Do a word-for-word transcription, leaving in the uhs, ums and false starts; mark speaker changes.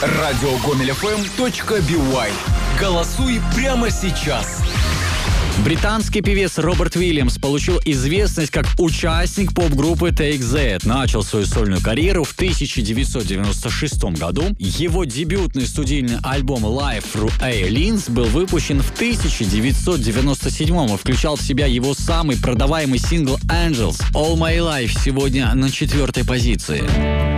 Speaker 1: радиогомель.фм точка би уай. Голосуй прямо сейчас.
Speaker 2: Британский певец Роберт Уильямс получил известность как участник поп-группы Take That. Начал свою сольную карьеру в тысяча девятьсот девяносто шестом году. Его дебютный студийный альбом Live Through a Lens был выпущен в тысяча девятьсот девяносто седьмом и включал в себя его самый продаваемый сингл Angels. All My Life сегодня на четвертой позиции.